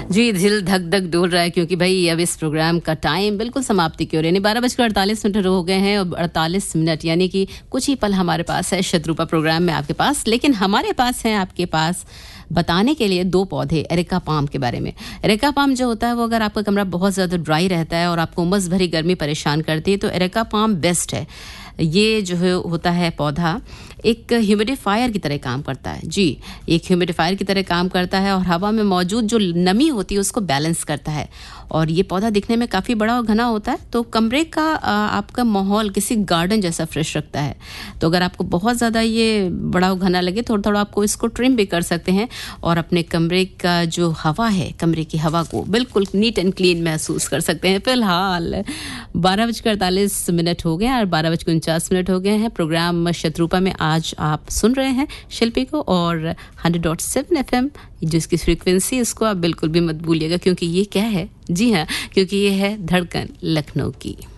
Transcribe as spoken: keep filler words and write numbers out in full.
जी, दिल धक धक डोल रहा है क्योंकि भाई अब इस प्रोग्राम का टाइम बिल्कुल समाप्ति की ओर यानी बारह बजकर अड़तालीस मिनट हो गए हैं और अड़तालीस मिनट यानी कि कुछ ही पल हमारे पास है शत्रुपा प्रोग्राम में आपके पास, लेकिन हमारे पास है आपके पास बताने के लिए दो पौधे एरिका पाम के बारे में। एरिका पाम जो होता है वो अगर आपका कमरा बहुत ज़्यादा ड्राई रहता है और आपको उमस भरी गर्मी परेशान करती है तो एरिका पाम बेस्ट है। ये जो है होता है पौधा एक ह्यूमिडिफायर की तरह काम करता है। जी, एक ह्यूमिडिफायर की तरह काम करता है और हवा में मौजूद जो नमी होती है उसको बैलेंस करता है। और ये पौधा दिखने में काफ़ी बड़ा और घना होता है तो कमरे का आपका माहौल किसी गार्डन जैसा फ्रेश रखता है। तो अगर आपको बहुत ज़्यादा ये बड़ा और घना लगे थोड़ा थोड़ा आपको इसको ट्रिम भी कर सकते हैं और अपने कमरे का जो हवा है, कमरे की हवा को बिल्कुल नीट एंड क्लीन महसूस कर सकते हैं। फिलहाल बारह बजकर अड़तालीस मिनट हो गए और बारह बजकर उनचास मिनट हो गए हैं। प्रोग्राम शत्रुपा में आज आप सुन रहे हैं शिल्पी को और hundred dot seven F M जिसकी फ्रीक्वेंसी इसको आप बिल्कुल भी मत भूलिएगा क्योंकि ये क्या है, जी हाँ, क्योंकि ये है धड़कन लखनऊ की।